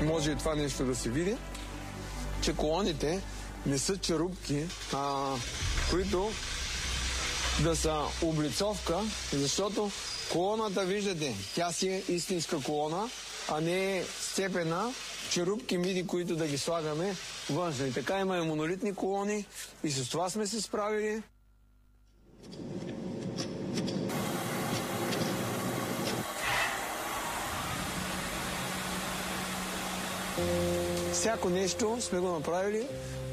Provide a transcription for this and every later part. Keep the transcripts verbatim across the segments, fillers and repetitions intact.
може и това нещо да се види, че колоните не са черупки, а, които да са облицовка, защото колоната, виждате, тя си е истинска колона, а не е сцепена черупки миди, които да ги слагаме външно. И така има и монолитни колони и с това сме се справили. Всяко нещо сме го направили.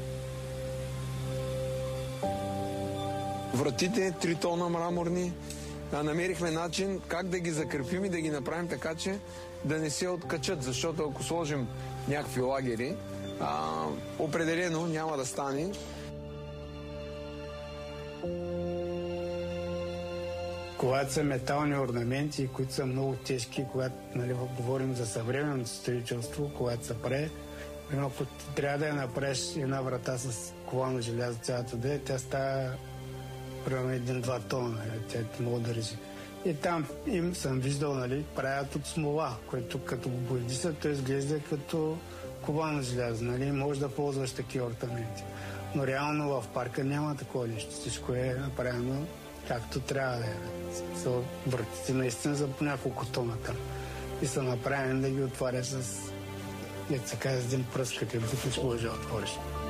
Вратите, три тона мраморни. Намерихме начин как да ги закрепим и да ги направим така, че да не се откачат, защото ако сложим някакви лагери, а, определено няма да стане. Когато са метални орнаменти, които са много тежки, когато, нали, говорим за съвременното строителство, когато се прави, ако трябва да я направиш една врата с ковано желязо цялата да е, тя става примерно един-два тона, нали, тя много да режи. И там им съм виждал, нали, правят от смола, което като боядиса, то изглежда като ковано желязо, нали, може да ползваш такива орнаменти. Но реално в парка няма такова нещо, всичко е направено както трябва да е. Вратите наистина за по няколко тона там. И са направени да ги отваря с, не се казва, с един пръст, като ще може да отвориш.